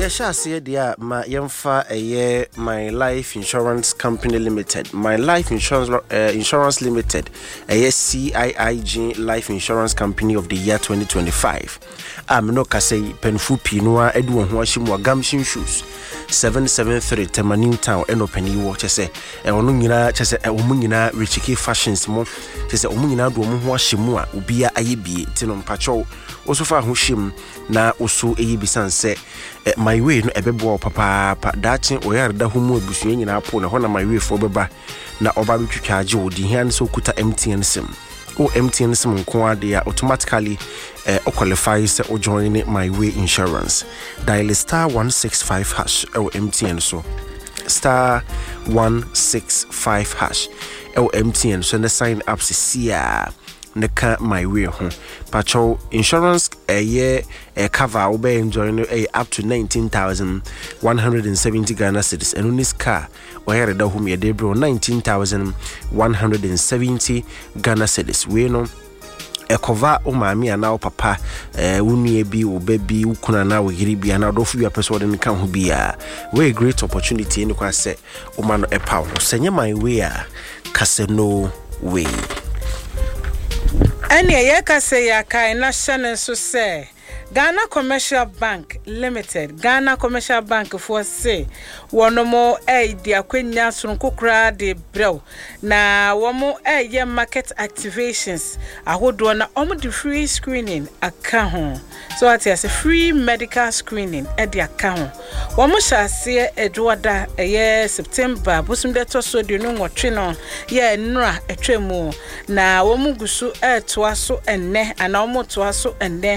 Yeshasi dia ma yemfa eye My Life Insurance Company Limited. My Life Insurance Limited, eye CIIG Life Insurance Company of the year 2025. No kase penfu pinua edu ho ahyimu gamshin shoes 773 Tema New Town eno pani wo chese ono nyina chese omu nyina Richiki Fashions mo chese omu nyina do omu ho ahyimu a obia ayebie tino mpacho osofa ho hyim na oso eyibisanse My Way no ebebo papa dachi oyarda homu abusuye nyina apo na hona My Way fo beba na oba betwitwa age odi hian so kuta MTN sim MTN sim nko ade automatically qualifies or join My Way Insurance. Dial star 165 hash MTN so star 165 hash MTN so the sign up see neka My Way ho pacho insurance cover obe enjoy up to 19,170 Ghana cedis and this car where the home ye debro 19,170 Ghana cedis we no cover o mami ana papa unue bi o baby ukuna na wigiri bi ana dofu ya person de kan ho bia we great opportunity any kwa se o ma no power senye My Way a kase no way. Anya ye kase ya kai na shane so say Ghana Commercial Bank Limited, Ghana Commercial Bank for say wonomo di akwenya sonkokra de brew na womo ye market activations ahodo na omo the free screening aka ho so at as a free medical screening di aka ho womo shase edwoda ye September bosum de to so de no nwotwe no ye nra etwemu na womo gusu toa so enne ana womo toa so enne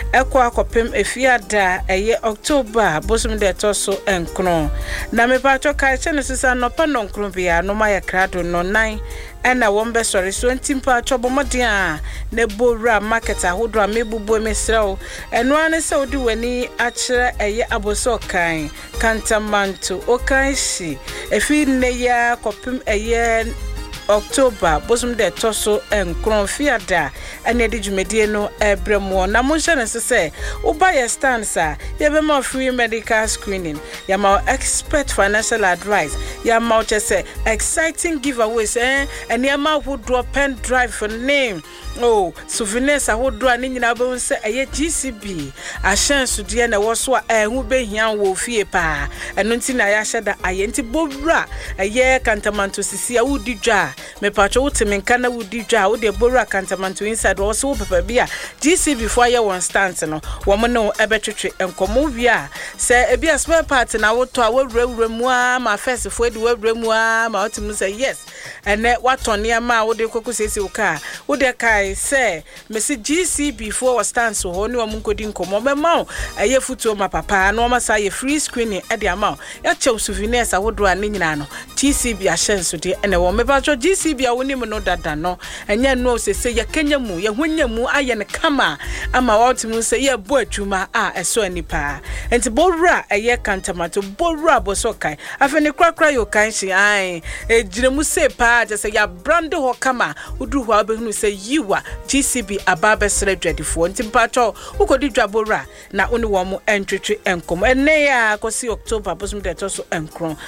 akopem efiada eye October bosum de to so enkron na me pacho kai chene sisa no pa no nkron bia no ma ya krado no 9 na wombe sorry so ntimpa chobo modia ne bowra market ahodo amebubu emesrew eno ane se odi wani akire eye aboso kan kantamanto okanshi efi ne ya kopem eye October bosum de toso enkron fiada ane de dwumedie no ebremo na mo hye ne se uba ye stansa ye be ma free medical screening ya ma expert financial advice ya ma chese exciting giveaways ene ma wodo pen drive for name souvenirs ahodo ani nyina be se eye GCB ahyenso de na wo so hu be hian wo fie pa eno nti na ya hyeda ayenti bowra eye kantamanto sisi awudi dwa me pacho utimenka na wudi dwa wo de bowra kantamanto inside wo so papa bia GCB for ye one stand no wo mo no ebetwetwe enkomo bia se ebia spare part na wo to awurawura mu a ma first for de wawura mu a ma otimu say yes ene watone ma wo de koku sesi wo ka wo de kai say Messi GCB for stands so ho ni o munkodi nkomo be ma eye futuo ma papa na o ma say free screening e de ama ya chew souvenirs ahodo ani nyina no GCB ahyenso de ene wo me ba cho GCB a woni mu no dada no enye no sese ya kenya mu ya honya mu aye ne kama ama wotimu say ye bo atwuma a eso anipa enti bowra eye kantamato bowra bosokai afeni krakra yo kanshi ai ejiremu se pa je say ya brand ho kama udu ho abehunu say yiwa GCB ababe sere dwadifo nti mpato ukodi dwabora na oni wo mu entwetwe enkom enne ya kosi October bosum de to so enkron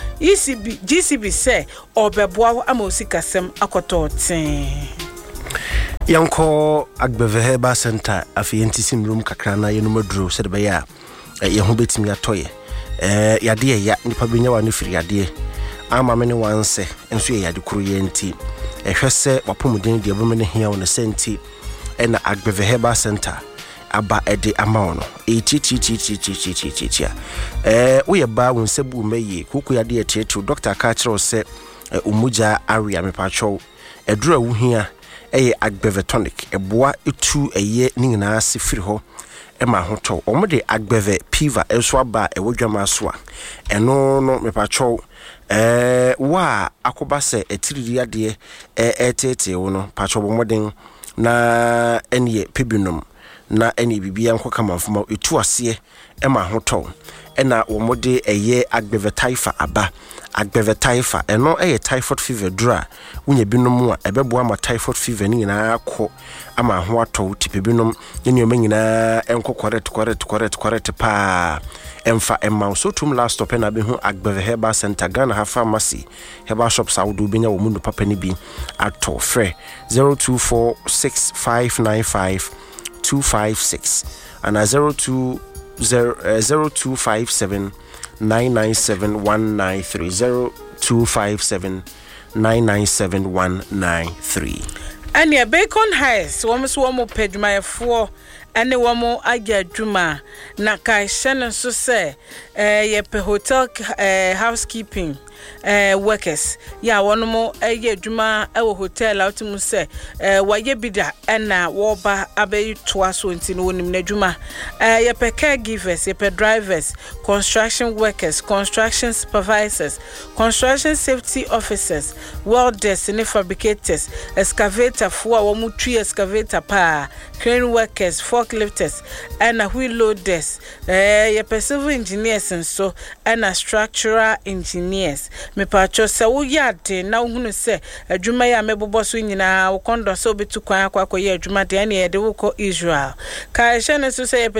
GCB say obeboa ama osikasem akototen yanko Agbeve Herbal Center afi entisim room kakra na yenumaduro se de be ya ye ho betimi atoye yade ya nipa benya wa no firi yade ama me ne wanse enso ye yade kuru ye nti ehwese wapomuden de abome ne hia wona senti na Agbeve Herbal Center aba ede ama no wo ba wonsebu meye koku yade ye tieto doctor ka kire se umuja area me pacho edura wo hia Agbeve tonic eboa etu eye nyina se firi ho ema hoto omode Agbeve piva enso aba ewodwama so a eno no me pacho wa akoba se etiriri ade etete wo no pacho bomoden na eniye pebinum na eni bibia nkokama mfuma etu ase ema hoto ena womode eye agbevetifa aba agbevetifa eno eye typhoid fever dura unye binom a ebeboa ma typhoid fever ni nyina akọ ama ho atọ tipe binom ne nyina enko correct pa emfa emma so tum last stop na be hu agbeve herbal center Ghana ha pharmacy herbal shops awdo benya wo mundu papa ni bi ato frɛ 0246595256 and 0257 997 193 and your Bacon Heights womo pedjumayefo ene womo agya adwuma na kai hye so say ye pe hotel housekeeping workers ya wono eye adwuma e wo hotel outum say waye bida na wo ba abeyi toa so nti no wonim na adwuma ye pe caregivers ye pe drivers construction workers construction supervisors construction safety officers welders and fabricators excavator for wo mu twi excavator pa crane workers forklifters and wheel loaders ye pe civil engineers and so and structural engineers me pacho se wo yade na hunu se adwuma ya mebobo so nyina wo kondo so betu kwan akwa ye adwuma de na ye de wo ko Israel ka hye so se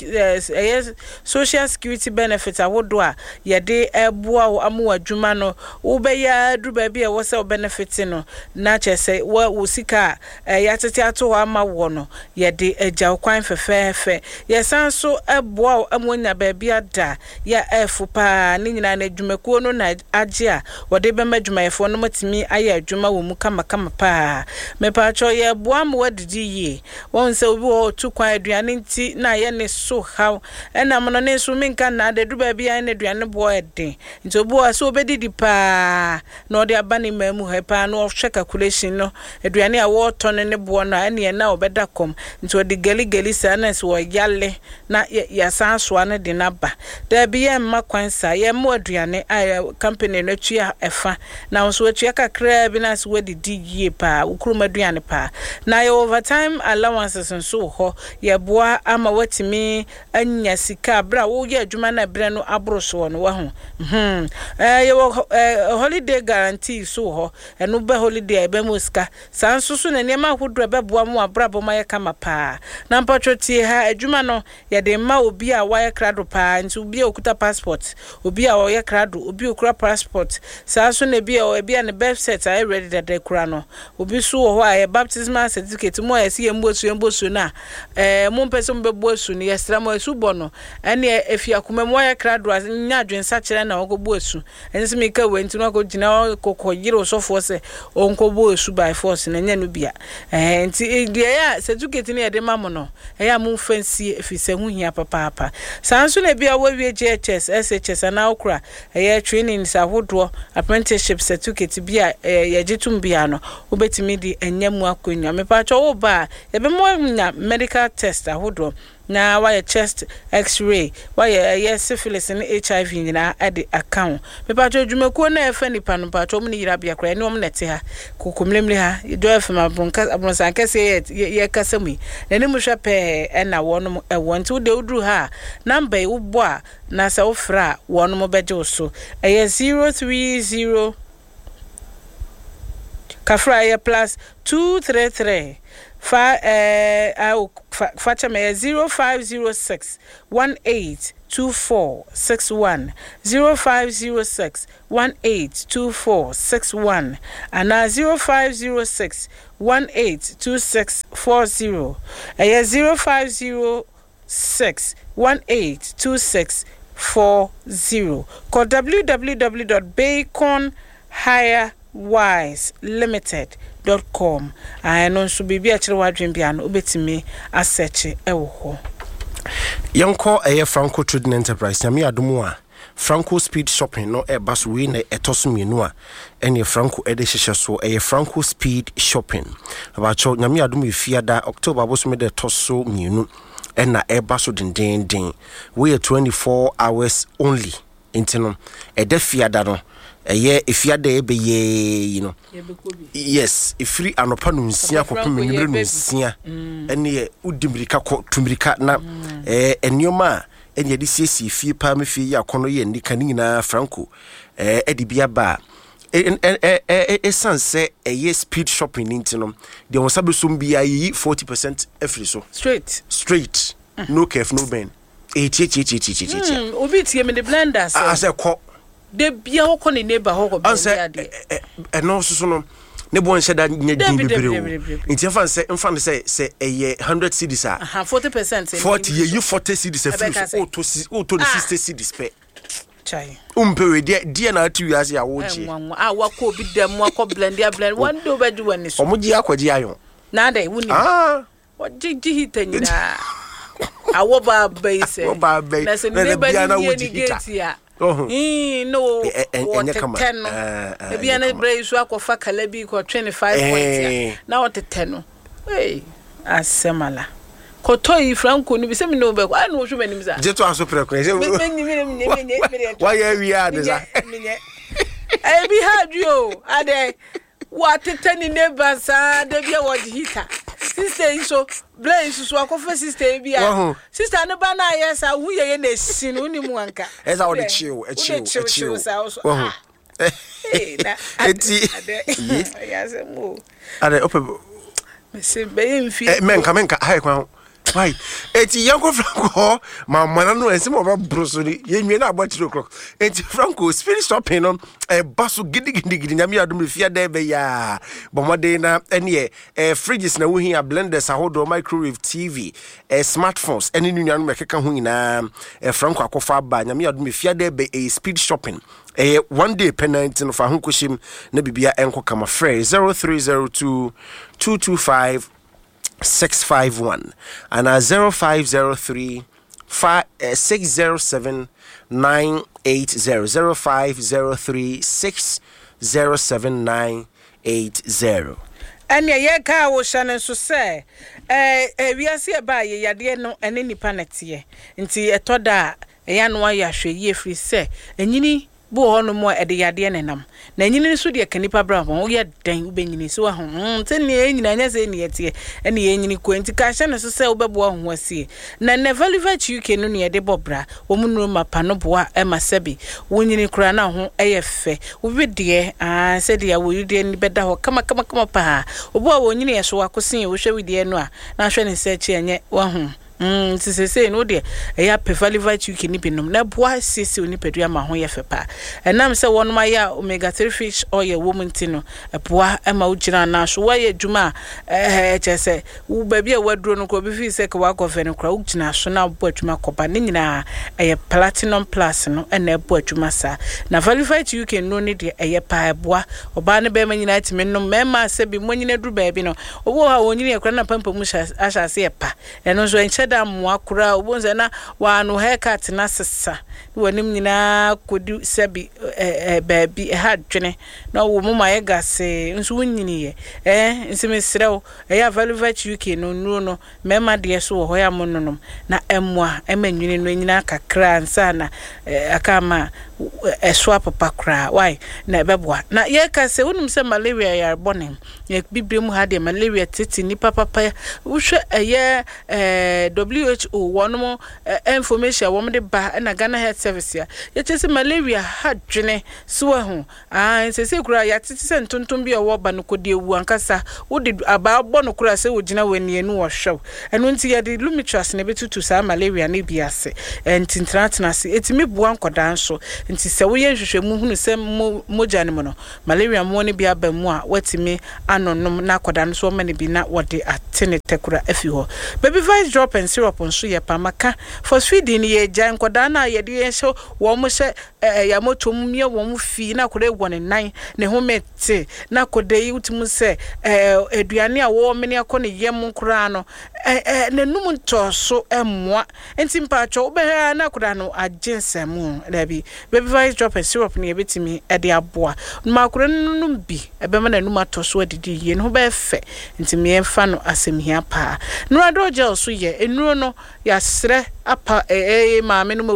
ye social security benefits awodo a ye de eboa wo amu adwuma no wo be ya dru ba bia wo se wo benefit no na che se wo sika ya tete ato ho ama wo no ye de agya kwan fefefe ye san so eboa wo amu nya ba bia da ya efu pa ni nyina na adwumakuo no na agye wode be madwumayefo no matimi aye adwuma wo mu kama pa me pacho ye boa mo wadidi ye won se obi wo tu kwan aduane nti na ye ne so haw ena mo no ne so minka na de du ba bia ne aduane bo eden nti obi wo so obedidi pa na ode aba ne mamu he pa na ohwe calculation no aduane a wo to ne bo no ene na obeda kom nti ode geli sanas wo yale na ya san so ne de na ba da bia mma kwansa ye mo aduane company no tua efa na so tua kakra bi na so wadidi yie pa ukuruma aduane pa na ye overtime allowances nso ho ye boa ama watimi anya sika bra wo ye adwuma na bre no abroso no wa ho ye holiday guarantee so ho eno be holiday be muska sanso so na nema hodro be boa mo abrabo ma ye kama pa na mpatwoti ha adwuma no ye de ma obi a wa ye krado pa nti obi a okuta passport obi a wo ye krado obi okura passport sanso na bia ne birth set I ready that de kura no obi so ho a baptismal certificate mo esi embosu na mo mpese mo bebosu ne yesra mo esu bono ene efi akoma mo ye krado nya adwensa kire na ogobosu ense mi ka wenti no akogina kokogire sofo se onkobosu by force na nya no bia enti de ya certificate ne de mamo no ya mo fancy efise hu hia papa sanso na bia wo wie JHS SHS na okura training sa hodo apprenticeship certificate bia yagitum bia no obetimi di enyamu akonwa me pa cho wo ba ye be mo nya medical test ahodo na why chest x-ray why syphilis and HIV nyina ade account me pa cho adwumakuo na efa nipa no pa cho mo ni yira bia kra ni om nete ha kokomlemle ha do efa ma bronsa kase ye kase mu na ni mo hwe pe na wono won ti wo de udru ha number e wo bo a na sa wo fra wono mo beje so 030 kafra plus 233 0506 182461 0506 182461 and 0506 182640 0506 182640 call www.baconhirewise.limited.com no so bibia kire wadwen bia no obetimi asearch ewo ho Yanko Franco Trading Enterprise Nyame adomu a Franco Speed Shopping no bus we na etosomienu a ene Franco ede hyehyɛ so Franco Speed Shopping abacho Nyame adomu efiada October boso de toso mienu ena baso den we 24 hours only intino fiada no efiada ebeye yes ifiri anopa no nsia kopem nimre no nsia ene udimirika ko tumirika na enioma ene ye de siesie fie pa me fie ya kono ye ndika ni na Franco edi bia ba sense a speed shopping intino de won sabe so bia yi 40% every so straight no kef no ben obi tie me the blenders as a co de bia wo kono neighbor ho ko bia de no so no ne bon sheda nya din bebre nti mfa say 100 cedis 40% 40 you 40 cedis o to 60 cedis pe chai we dia na atu yase ya woji wako bi dem wako blend one do bedu wani so omoji akwaji ayon na dai wuni wajiji hitanyina awo ba base na se ne ba ni gate ya no enye kama bia na bra su akofa kala bi ko 25 points na what 10 asemala Kotoi Franco ni bisemi no be kwa no hwe manim za je to aso preko je why we are this I be had you ade what tani neighbor sa de bia wo hita sister so blaze so akofa sister bia sister no ba na yes hu ye na si no ni mu anka esa wo de chill na eti yes mo ade ope se be mfi menka hai kwa why eti yanko Franco mama no ense mo ba broso ni yenwie na agba 3 o'clock eti Franco spirit shopping no baso gidi nyame adom fia da be ya bomode na ene fridges na wohi a blenders ahodo microwave TV smartphones ene nunu anu mekeka ho nyina Franco akofa ba nyame adom fia da be speed shopping one day penalty no fa ho koshim na bibia enko kama free 0302 225 651 and 0503 607 980 0503 607 980 and ye ka wo shanen so say wiase ba ye yade no ene nipa netie nti etoda ya no ya hwe ye free say enyini bo hono mo ede yade nenam na nyini so de kanipa bra ho ye dan ubenyini so ho tene enyina anya se ne yete ene ye nyini ko enti ka hye ne so se ubebo ho asie na Neverlivet UK no ne de bobra wo munuro mapa no boa e masabi wo nyini kura na ho eye fe wo bidie se de ya wo yide ni beda ho kama pa obo a wo nyini ye so wakosen wo hwe widie no a na hwe ne se chi enye wo ho sese no de eya Neverlivet UK ni binom na boa sese oni pedua ma ho ye fepa enam se wonoma ya omega 3 fish oil woman tino boa e ma ugina na so wa ye dwuma chese wo ba bia waduro no ko bi fi se ka wa gofe no kra ugina so na boa dwuma kopa ni nyina eye platinum plus no e na boa dwuma sa na Neverlivet UK no ni de eye pa boa oba ne be ma nyina timi no mema se bi mo nyina duru ba bi no obo ha wonyini e kra na pampa mu asha se pa eno so enche mwakura ubonza na wanu haircut na sesa wonim nyina kodu sabi baby hadwene na wo mama ye gase nso wonyini ye nsimesrew Neverlivet UK no nuro no mema de so wo hoya mononom na emwa emanwini no nyina kakra nsa na akama swap pakra why na beboa na ye ka se wonim se malaria ya bonin ye bibrem ha de malaria titi ni papa wo hwe WHO wono information wo mde ba na Ghana Health Service ya chese malaria hadwene so ho sese kura ya titi se ntonton bi wo ba no kodi ewu ankasa wo de aba bo no kura se wo gina wani enu wo hwew eno nti ya de lumitras ne betutu sa malaria ne biase ntintratna se etimi bua nkoda nso nti se wo ye hwehwemu hunu se moja ne mo no malaria mo ne bia ba mu a watimi anonom na koda nso ma ne bi na wode atene tekura afi ho baby vice drop and syrup nso ye pamaka for feeding ye jan koda na ye de so wo mo se ya motom mie wo mo fi na koda egwo ne nan ne ho mete na koda yi utimu se eduane a wo mene akọ ne yem nkura no ne num ntoso emmoa enti mpacho obehia na koda no agensemu dabi baby vice drop and syrup ne betimi e de aboa ma kura num bi ebema na num atoso adidi ye no be fe enti me emfa no asemhia pa no ado gel so ye enuro no ya sre apa maame no mawondwa so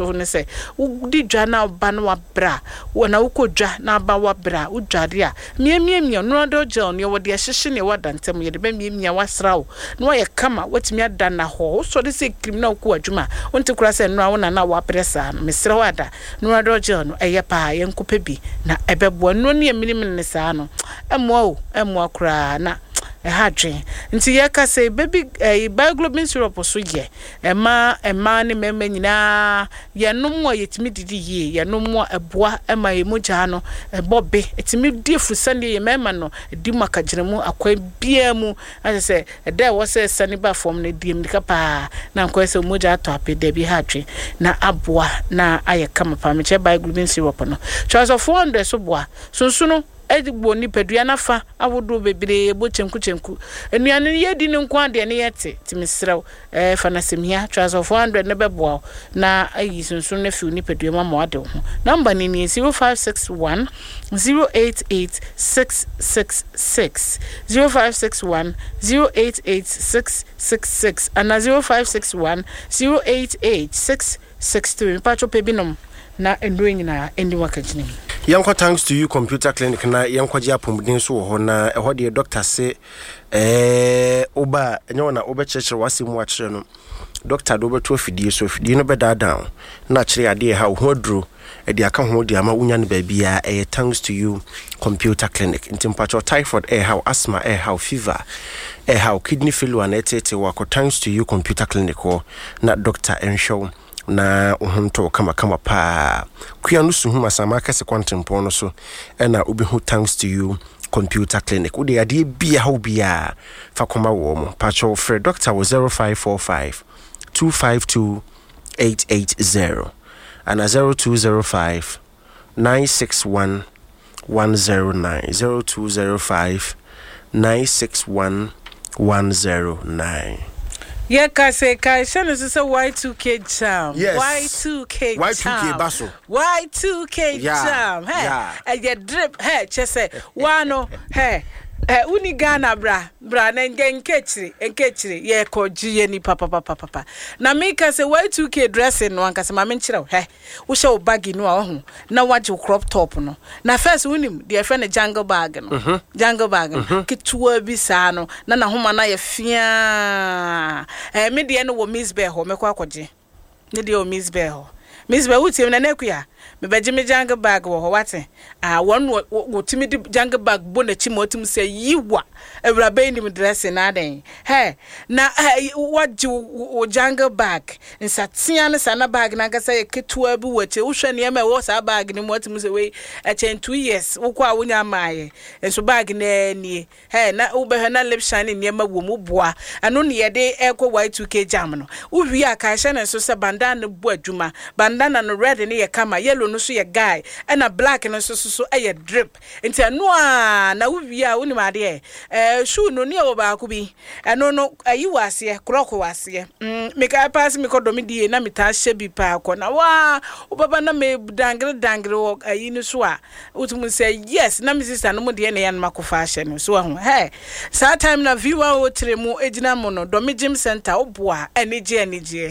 ho ne se di dwa na ba no abra wona ukodwa na ba wabra udware a miemia no do gel ne wo de hyehye ne wadantem ye de ba miemia wasrawo no ye kama watimi ada na ho so de se criminal ku adwuma wonte kura se no awona na wapresa no mesra wada no do gel no eye pa ye nkopa bi na ebebo no ne minim ne saa no emwa kura na hadwe nti ye ka say baby bioglobin syrup so ye ema ne mema nyina ye nom wo yetimi didi ye ye nom wo eboa ema emoja no ebobe etimi di fusane ye mema no di makagiremu akwa bia mu ase say da wo say sane ba form na di mdika pa na nkwa say emoja ato apede bi hadwe na aboa na ayeka mapa meche bioglobin syrup no choice of 400 so boa sunsuno Edigbo ni pedua na fa awodo bebre bo chenku enuane ye di ne nko ade ne yete timisrew fa na semia charge of 400 ne bebo na ayi sunsun na fi ni pedua ma mo ade ho number ni 0561 088666 0561 088666 and 0561 088663 pacho pebinom na enduwe nyina endi wakajini Yanko thanks to you computer clinic na yanko ji apomden so ho na ho de doctor say oba enyo na obecheche wasemu akire no doctor do beto afidie so afidie no beda down na akire ade ha ho aduro e de aka ho de ama unya ne ba bia thanks to you computer clinic intimpacho typhoid how asthma how fever how kidney failure na etete wako thanks to you computer clinic ho na doctor enshow na ohunto kama pa kuya no suhu masama kase kwantempo no so na obihu thanks to you computer clinic wo de ade bia ho bia fa koma wo mo pacho Fred doctor was 0545 252 880 and 0205 961 109 0205 961 109. Yeah, say Shannon is a Y2K jam. Yes. Y2K jam. Y2K basso. Y2K jam. Hey, and your drip, hey, just say, wano, hey. Uni Ghana bra na nkechiri ye ko jiye ni papa na make say Y2K dressing no anka se ma menchira wo she wo bag no a ho na waje crop top no na first unim the friend jungle bag no jungle bag kitwa bi sa no na homa na ye fia me de no wo Miss Bear ho mekwa akwaje ne de o Miss Bear ho Miss Bear wuti na nakuya me beje me jungle bag wo ho wate won wo timi di jungle bag bo na chi motim say yiwa ewrabe ni me dressing na den na waje wo jungle bag nsatia ne sana bag na ga say ketua bi wache wo hwe ne me wo sa bag ni motim say we achen 2 years wo kwa wonya maaye enso bag na ni na wo be na lip shine ne ma wo mu boa ano ne ye de ekwo Y2K jam no wo wi aka hye na so se bandana bu adwuma bandana no red ne ye kama yellow no so ye guy and a black no so a drip nti anu a na wuwi a woni made shoe no ne oba ko bi eno no ayi wase kroko wase me ka pass me ko domidie na meta hye bi pa ko na wa obaba na me dangre wo ayi no so a utum say yes na me sister no mo de ne yan makofa hye no so ho sa time na viewer o tremu ejina mo no domi gym center oboa enije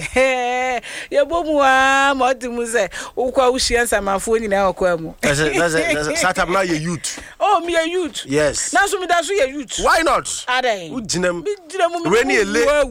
ye bomu a mo utum say ukwa ushia samafo nyina okwamu that's start up now you youth. Oh, me a youth. Yes. Now so me that's a youth. Why not? Ade. When you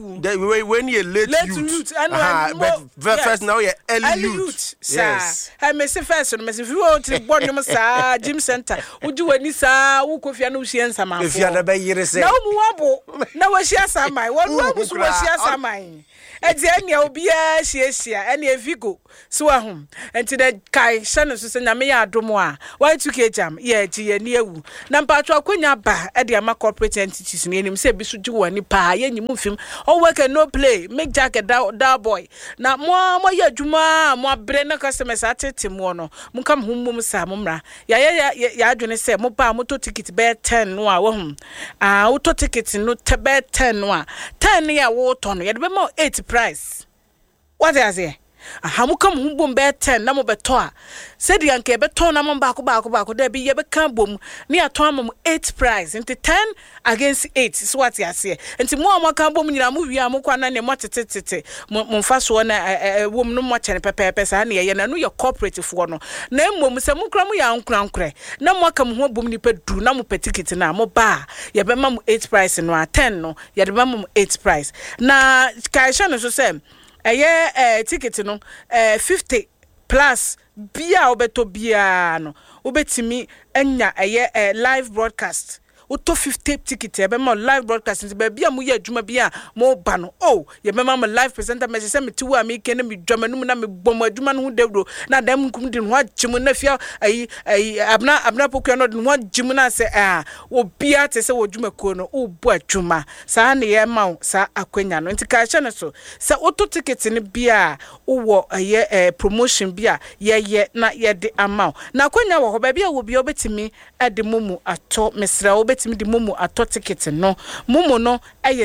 late youth. But first now you early youth. Yes. I me say first no me say you want to born no sa gym center. Would you any sa wo kofia no hia samafo. If you na be yire say. Na mu wabo. Na wo hia samai. Wo wo so wo hia samai. Enya obi a hia ene Vigo so ahom. Enti the kai Shannon so say na me ya adomo a Y2K jam ye ji ye ni ewu na mpatwa akonya ba e de ama corporate entities ni enim say bi so ji wani pa ye nyim mfim o work no play make jacket da boy na mo ye adwuma mo abre na customers atete mo no mo kam hummum sa mo mra ya adwene say mo ba mo to ticket be 10 no a wo hum wo to ticket no te be 10 no a 10 ya wo to no ye de be mo 8 price what is it ahamuka mu bom be 10 na mo beto a said the anke beto na mo baako there be ye be kan bom ne ato am 8 price into 10 against 8 so what you say enti mo amaka bom nyina mo wi am kwa na ne mo tetetete mo mfa so na wom no mo chene pepepe sa na ye na no ye cooperative fo no na mmom se mo kra mo ya nkran na mo aka mo ho bom ni pedu na mo petikiti na mo ba ye be ma mo 8 price no a 10 no ye de ba mo 8 price na kai sha no so say ticket no 50 plus bia obeto bia no obetimi anya live broadcast uto 50 ticket e be ma live broadcast nti ba bia mo ye adwuma bia mo ba no ye be ma live presenter message say meti wa me ken me dwamanum na me bom adwuma no ho dawro na dam kum di no agim na fia abna pokua no no agim na se obia te se wodwuma ko no bu adwuma sa na ye ma sa akwanya no nti ka hye no so se uto ticket ni bia wo promotion bia ye na ye de amount na akwanya wo ho ba bia wo bia obetimi ade mumu ato mesra timi di mumu ato ticket no mumu no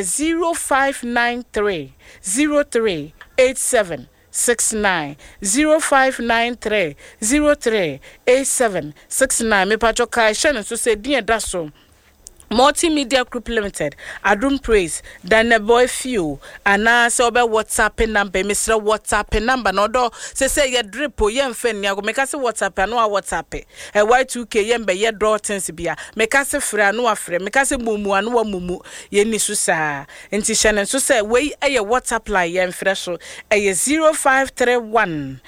0593 0387 69 0593 0387 69 me pacho kai shene so se din da so Multimedia Group Limited, Adum Praise, Dana Boy Few, and so be WhatsApp number, Mr. WhatsApp number, no do say ye drip, ye fen, ya go make us WhatsApp, and no WhatsApp, a Y2K, yembe, ye draw tensibia, make us a friend, no a friend, make us a mumu, and no mumu, ye nisusa, and Tishan, so say, way a WhatsApp line, ye fresh, a 0531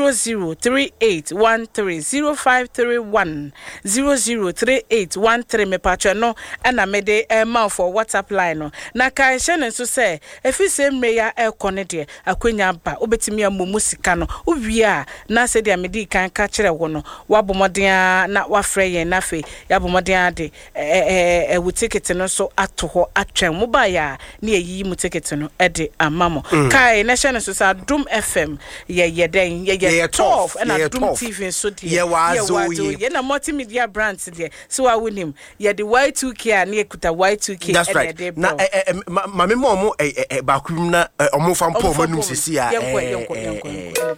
003813 0531 003813 me patcha no. And I made a mouth for WhatsApp line no. Na kai shene so say if you say meya e konede akwenya ba obetimi amomu sika no uwia na se dia medi kan ka kire wo no wabomoden na wafre yen na fe yabomoden de wu ticket no so ato ho atwen mo ba ya na yi mu ticket no e de amamo kai na shene so say Adum FM ye den ye 12 and Adum TV so de ye na multimedia brands de so wa wonim ye de Y2K and Yekuta Y2K. That's right. Na mame mo bakum na omo fam po manum sisi a